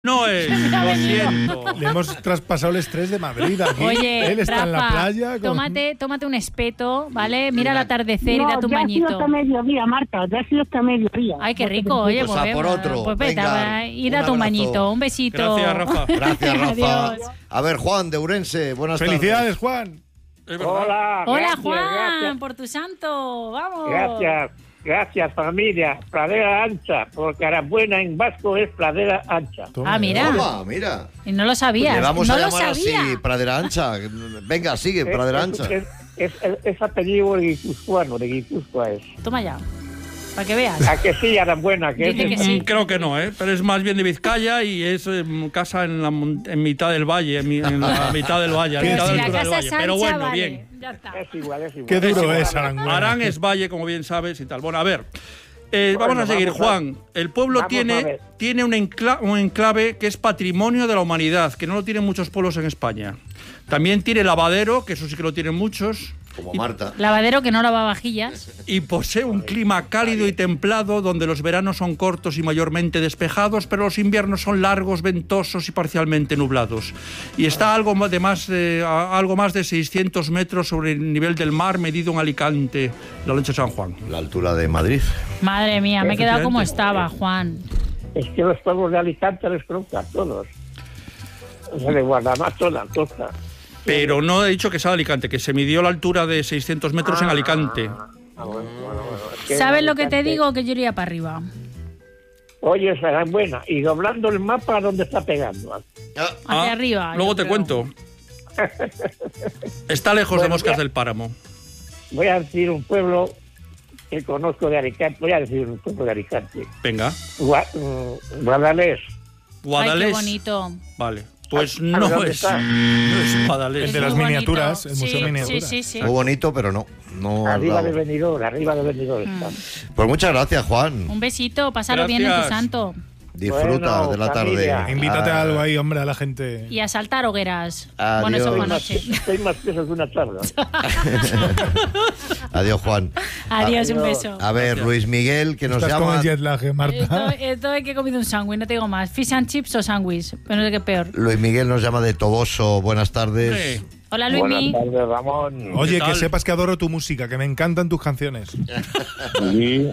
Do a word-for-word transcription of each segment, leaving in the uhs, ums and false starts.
No es, lo siento. Le hemos traspasado el estrés de Madrid aquí. Oye, Él está Rafa, en la playa. Con... tómate, tómate un espeto, ¿vale? Mira el atardecer no, y date un ya bañito. ha sido hasta mediodía, Marta, ya ha sido hasta mediodía. Ay, qué rico, oye, pues pues, a ve, por otro. pues vete, Venga, y un date un, abrazo. bañito, un besito. Gracias, Rafa. Gracias, Rafa. Adiós. A ver, Juan de Ourense, buenas Felicidades, tardes. Juan. Es verdad. Hola, Hola, gracias, Juan, gracias, por tu santo, vamos. gracias, gracias familia, pradera ancha, porque Arabuena en vasco es pradera ancha. Toma, Ah, mira. Toma, mira. Y no lo sabías, Le vamos no a lo llamar sabía. así, Pradera Ancha. Venga, sigue, Pradera Es, Ancha. es, es, es, es apellido de guipuzcoano, de Guipúzcoa es. Toma ya, para que veas. ¿A que sí, Arabuena? Que Dice es que el- sí. Mm, Creo que no, ¿eh? Pero es más bien de Vizcaya y es eh, casa en, la, mon- en mitad del valle, en, mi- en la mitad del valle, a Pero mitad Si de la altura del casa valle. es ancha, Pero bueno, vale, bien. ya está. Es igual, es igual. Qué duro igual. es, Aranguena. Arán es valle, como bien sabes, y tal. Bueno, a ver. Eh, Bueno, vamos a seguir, vamos a- Juan. El pueblo vamos a tiene, ver. tiene un, encla- un enclave que es patrimonio de la humanidad, que no lo tienen muchos pueblos en España. También tiene lavadero, que eso sí que lo tienen muchos. Como Marta. Lavadero que no lava vajillas. Y posee un clima cálido y templado, donde los veranos son cortos y mayormente despejados, pero los inviernos son largos, ventosos y parcialmente nublados. Y está algo más de, más, eh, a- algo más de seiscientos metros sobre el nivel del mar, medido en Alicante, la Loncha de San Juan. La altura de Madrid. Madre mía, me he quedado como Efectivamente. estaba, Juan. Es que los pueblos de Alicante les conozco a todos. O sea, de Guardamar, toda la costa. Pero no he dicho que sea de Alicante, que se midió la altura de seiscientos metros en Alicante. Ah, bueno, bueno, bueno. Es que ¿Sabes en lo que te Alicante- digo? Que yo iría para arriba. Oye, será buena. Y doblando el mapa, ¿dónde está pegando? Ah, Hacia Ah, arriba. Luego yo te creo. cuento. Está lejos de Bueno, Moscas ya. del Páramo. Voy a decir un pueblo que conozco de Alicante. Voy a decir un pueblo de Alicante. Venga. Gua- mm, Guadalés. Guadalés. Ay, qué bonito. Vale. Pues Ah, no ¿dónde es, está? no es Guadalés. El de Es las muy miniaturas, bonito. el Museo Sí, de Miniaturas. Sí, sí, sí. Muy bonito, pero no. no al Arriba lado. de Benidorm, arriba de Benidorm está. Pues muchas gracias, Juan. Un besito, pásalo bien en tu Gracias. santo. Disfruta Bueno, de la familia. tarde. Invítate Ah, a algo ahí, hombre, a la gente. Y a saltar hogueras. Adiós. Bueno, eso fue Estoy más, anoche. estoy más peso que una charla. Adiós, Juan. Adiós, un Adiós. beso. A ver, Luis Miguel, que nos Estás con llama. el jet lag, eh, Marta. Esto, esto es que he comido un sándwich, no te digo más. Fish and chips o sándwich, pero no sé qué es peor. Luis Miguel nos llama de Toboso. Buenas tardes. Eh, Hola, Buenas Luismi. tardes, Ramón. Oye, ¿Qué que tal? sepas que adoro tu música, que me encantan tus canciones. Sí.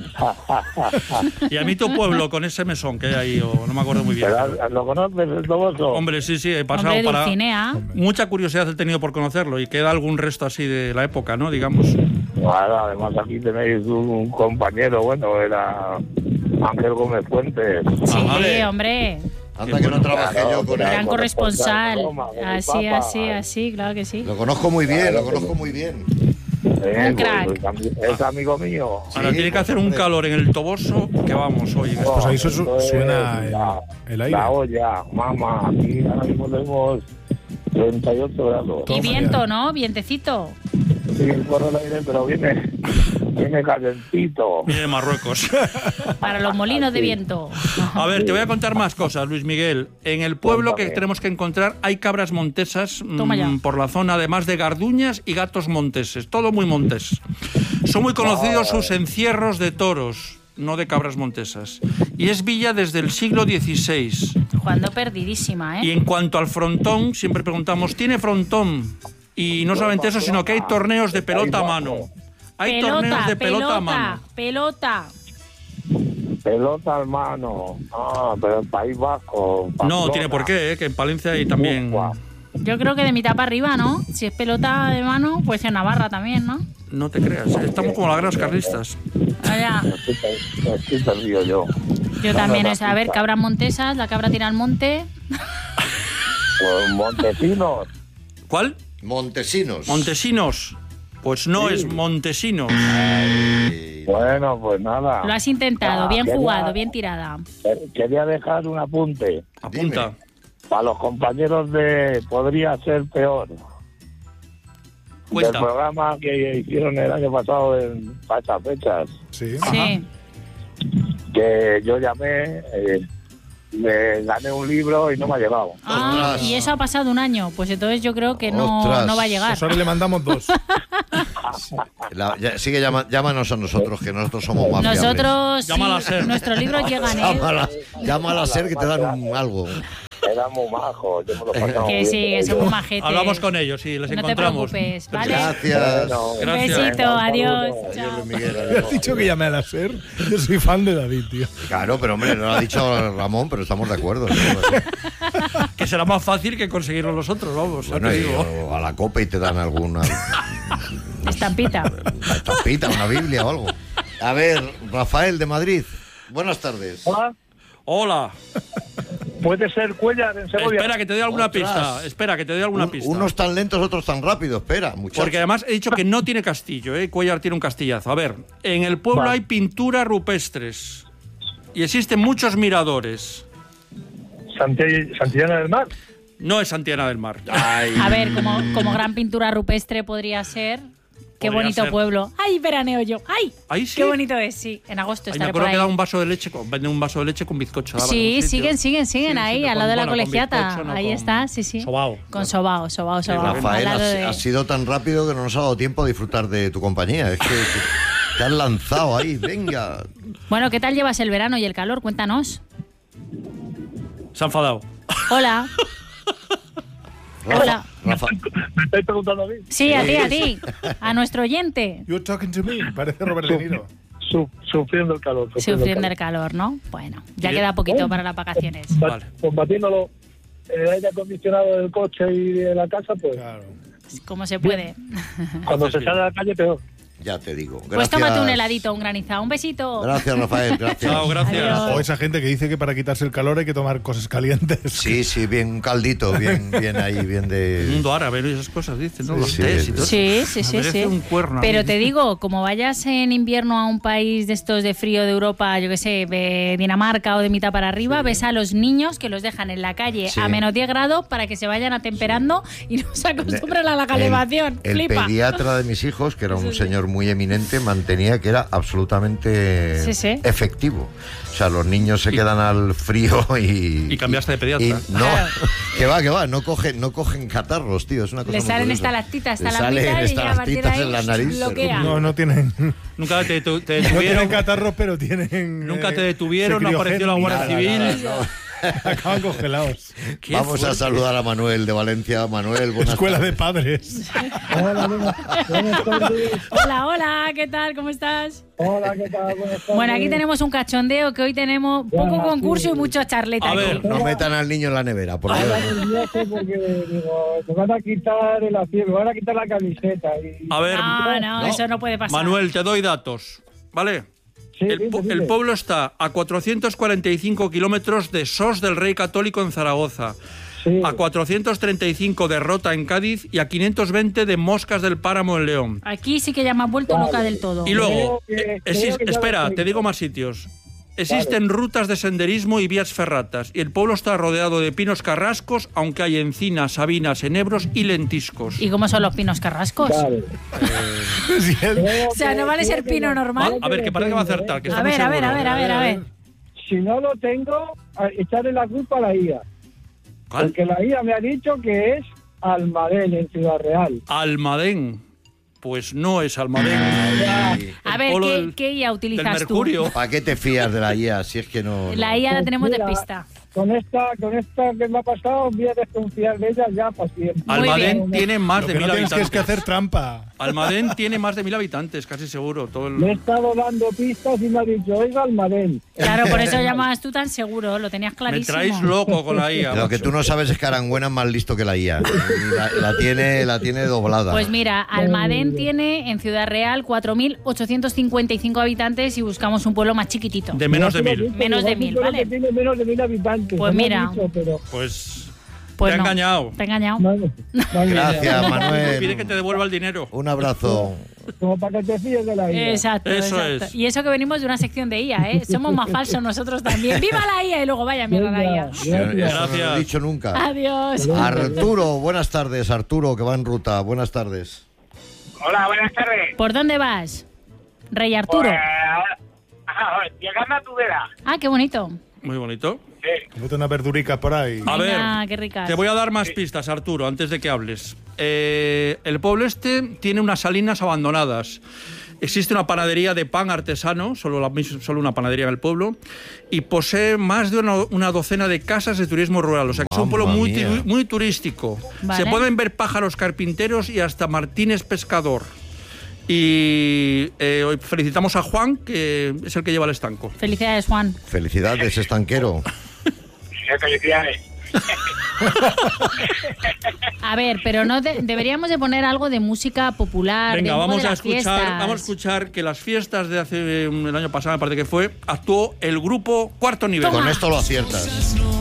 Y a mí tu pueblo con ese mesón que hay ahí, o no me acuerdo muy bien. Pero, ¿lo conoces, el Toboso? Hombre, sí, sí, he pasado Hombre, para... Dulcinea. Mucha curiosidad he tenido por conocerlo y queda algún resto así de la época, ¿no? Digamos. Bueno, además aquí tenéis un compañero, bueno, era Ángel Gómez Fuentes. Sí, vale. hombre. Anda que no trabajé yo con Gran él. corresponsal. Roma, con el Así, Papa. así, así, claro que sí. Lo conozco muy bien, lo conozco muy bien. Eh, Un crack. pues, es ami- es amigo mío. Ahora Sí, tiene que pues, hacer un hombre. calor en el Toboso que vamos hoy. en esto. Pues ahí su- Esto es suena el- la, el aire. La olla, mamá. Aquí ahora mismo tenemos treinta y ocho grados. Y Toma viento, ya. ¿no? Vientecito. Sí, corre el aire, pero viene, viene calentito. Viene de Marruecos. Para los molinos de viento. A ver, te voy a contar más cosas, Luis Miguel. En el pueblo que Cuéntame. tenemos que encontrar hay cabras montesas mm, Toma ya. por la zona, además de garduñas y gatos monteses. Todo muy montés. Son muy conocidos sus encierros de toros, no de cabras montesas. Y es villa desde el siglo dieciséis. Jugando perdidísima, Y ¿eh? en cuanto al frontón, siempre preguntamos, ¿tiene frontón? Y no solamente eso, sino que hay torneos de pelota a mano. Hay torneos de pelota, a mano. pelota. Pelota al mano. Ah, pero el País Vasco. No Pamplona. tiene por qué, ¿eh? Que en Palencia hay también... Ufua. Yo creo que de mitad para arriba, ¿no? Si es pelota de mano, pues en Navarra también, ¿no? No te creas, ¿eh? Estamos como las grandes carlistas. Vaya, Estoy, per- estoy perdido yo. yo también. Es, a ver, cabras montesas, la cabra tira al monte. Pues Montesinos. ¿Cuál? Montesinos. Montesinos. Pues no Sí. es Montesinos. Ay, Bueno, pues nada. Lo has intentado, Ah, bien quería- jugado, bien tirada. Quería dejar un apunte. Apunta. Para los compañeros de Podría Ser Peor. Cuenta. Del programa que hicieron el año pasado en para estas fechas. Sí. Sí. Que yo llamé, eh, me gané un libro y no me ha llegado. Ah, Ostras. y eso ha pasado un año. Pues entonces yo creo que no, Ostras. no va a llegar. Pues ahora le mandamos dos. La- ya- sigue, llama, llámanos a nosotros, que nosotros somos más fiables. Nosotros, sí, Llámala a Ser. nuestros libros llegan, ¿eh? Llámala, llámala a Ser que te dan un- algo. Era muy majo, yo me lo pasaba muy Que bien sí, con que ellos. somos majetes. Hablamos con ellos y les No te encontramos. preocupes, ¿vale? Gracias. Bueno, Un Gracias. besito, Venga, un adiós. saludo. Chao. Adiós, Miguel, Me adiós. has dicho que llame a la SER. Yo soy fan de David, tío. Claro, pero hombre, no lo ha dicho Ramón, pero estamos de acuerdo. ¿No? Que será más fácil que conseguirlo los otros, vamos. ya Bueno, te y, digo. o a la copa y te dan alguna Estampita. una estampita, una Biblia o algo. A ver, Rafael de Madrid. Buenas tardes. Hola, Hola. puede ser Cuellar en Segovia. Espera que te doy alguna Ostras. pista. Espera que te doy alguna Un- pista. unos tan lentos, otros tan rápidos. Espera, muchachos. Porque además he dicho que no tiene castillo, ¿eh? Cuellar tiene un castillazo. A ver, en el pueblo Va. hay pinturas rupestres y existen muchos miradores. Santi- Santillana del Mar. No es Santillana del Mar. Ay, A ver, como, como gran pintura rupestre podría ser. Qué Podría bonito ser. pueblo. ¡Ay, veraneo yo! ¡Ay! Ahí sí. Qué bonito es, sí. En agosto Ay, me estaré por acuerdo ahí. que da un vaso de leche, con, venden un vaso de leche con bizcocho. daba en Sí, algún sitio. siguen, siguen, siguen Sí, ahí, sí, al lado de la con- bueno, con colegiata. bizcocho, no ahí con está, sí, sí. sobao. Con sobao, sobao, sobao. al Rafael, lado has, de- has sido tan rápido que no nos ha dado tiempo a disfrutar de tu compañía. Es que te, te has lanzado ahí. Venga. Bueno, ¿qué tal llevas el verano y el calor? Cuéntanos. Se ha enfadado. Hola. Rafa- Hola. Rafa- ¿Me estáis preguntando a mí? Sí, a ti, a ti. A nuestro oyente. You're talking to me. Parece Robert De Niro. Su- sufriendo el calor. Sufriendo el calor, ¿no? Bueno, ya Sí. queda poquito para las vacaciones. Va- Vale. Combatiéndolo en el aire acondicionado del coche y de la casa, pues Claro. Como se puede. cuando Haces se bien. sale a la calle, peor. Ya te digo. Gracias. Pues tómate un heladito, un granizado. Un besito. Gracias, Rafael. Gracias. Chao, gracias. Adiós. O esa gente que dice que para quitarse el calor hay que tomar cosas calientes. Sí, sí, bien, un caldito, bien, bien ahí, bien El de... mundo árabe y esas cosas, dicen, ¿no? Sí, Los sí. tés y todo. Sí, sí, sí, Merece sí. un cuerno. Pero ahí. te digo, como vayas en invierno a un país de estos de frío de Europa, yo que sé, de Dinamarca o de mitad para arriba, ves a los niños que los dejan en la calle Sí. a menos diez grados para que se vayan atemperando y no se acostumbren a la El- calefacción. El, Flipa. pediatra de mis hijos, que era un señor muy eminente, mantenía que era absolutamente Sí, sí. efectivo. O sea, los niños se quedan al frío y... Y cambiaste de pediatra. y no, Claro. que va, que va, no cogen, no cogen catarros, tío, es una cosa Le muy salen curiosa. estalactitas, Le estalagmitas salen y ya a partir de estalactitas ahí en la nariz. bloquea. No, no tienen, no Nunca te, te- te tienen detuvieron. catarros, pero tienen. Nunca eh, te detuvieron, no apareció la Guardia criogénica. Civil. Acaban congelados. Qué Vamos a fuerte. saludar a Manuel de Valencia. Manuel, buenas Escuela de tardes. padres. Hola, buenas, buenas tardes. Hola, hola, ¿qué tal? ¿Cómo estás? Hola, ¿qué tal? Buenas tardes. Bueno, aquí tenemos un cachondeo que hoy tenemos poco Bueno, concurso sí. y mucho charleta. A aquí. ver. No metan al niño en la nevera, por Ahora Dios. nervioso porque digo, me van a quitar el asiento, me van a quitar la camiseta. Y... A ver, No, no, eso no puede pasar. Manuel, te doy datos. ¿Vale? Sí, El, dime, pu- dime. el pueblo está a cuatrocientos cuarenta y cinco kilómetros de Sos del Rey Católico en Zaragoza, Sí. a cuatrocientos treinta y cinco de Rota en Cádiz y a quinientos veinte de Moscas del Páramo en León. Aquí sí que ya me has vuelto Vale. loca del todo. Y luego, Creo que- eh, creo exis- que ya espera, lo te tengo. digo más sitios. Existen rutas de senderismo y vías ferratas, y el pueblo está rodeado de pinos carrascos, aunque hay encinas, sabinas, enebros y lentiscos. ¿Y cómo son los pinos carrascos? Vale. Sí, él- Creo O sea, que- no vale creo ser que pino no. normal. Creo A ver, que parece que va a depende, acertar, que ¿eh? está A muy ver, a ver, a seguro. ver, a ver, a ver. Si no lo tengo, a- echarle la culpa a la I A. ¿Cuál? Porque la I A me ha dicho que es Almadén, en Ciudad Real. Almadén. Pues no es Almadén. Ay, A El ver, polo ¿qué, del- qué I A Del utilizas tú? Mercurio. ¿Para qué te fías de la I A si es que no... La no- I A la tenemos de Mira, pista. Con esta, con esta que me ha pasado, voy a desconfiar de ella ya para siempre. Almadén bien. tiene más Lo de que mil no tienes que es habitantes. que hacer trampa. Almadén tiene más de mil habitantes, casi seguro. Todo Le he el... estado dando pistas y me ha dicho, oiga, Almadén. Claro, por eso llamas tú tan seguro, lo tenías Me clarísimo. traéis loco con la I A. Lo que macho. tú no sabes es que Aranguena es más listo que la I A. Y La, la tiene, la tiene doblada. Pues mira, Almadén tiene en Ciudad Real cuatro mil ochocientos cincuenta y cinco habitantes y buscamos un pueblo más chiquitito. De menos de mil. Menos de Igual mil, un pueblo ¿vale? que tiene menos de mil habitantes. Pues me han mira. dicho, pero... Pues Pues te ha no. engañado. Te he engañado. Vale, vale. Gracias, Pide Manuel. que te devuelva el dinero. Un abrazo. Como para que te fíes de la I A. Exacto, Eso exacto. es. Y eso que venimos de una sección de I A, ¿eh? Somos más falsos nosotros también. ¡Viva la I A! Y luego vaya mierda la I A. Eso no lo he Gracias. dicho nunca. Adiós. Arturo, buenas tardes. Arturo, que va en ruta. Buenas tardes. Hola, buenas tardes. ¿Por dónde vas? Rey Arturo. Pues, ahora- ajá, llegando a Tudela. Ah, qué bonito. Muy bonito. Sí. Mete unas verduricas por ahí. A Venga, ver, qué ricas. te voy a dar más pistas, Arturo, antes de que hables. eh, el pueblo este tiene unas salinas abandonadas. Existe una panadería de pan artesano, solo, la, solo una panadería en el pueblo, y posee más de una, una docena de casas de turismo rural. O sea, que es un pueblo muy, muy turístico. Vale. Se pueden ver pájaros carpinteros y hasta Martínez Pescador. Y eh, hoy felicitamos a Juan, que es el que lleva el estanco. Felicidades, Juan. Felicidades, estanquero. Felicidades. A ver, pero no de- deberíamos de poner algo de música popular. Venga, de un poco vamos de a las escuchar, fiestas. vamos a escuchar que las fiestas de hace eh, el año pasado, me parece que fue, actuó el grupo Cuarto Nivel. Con esto lo aciertas.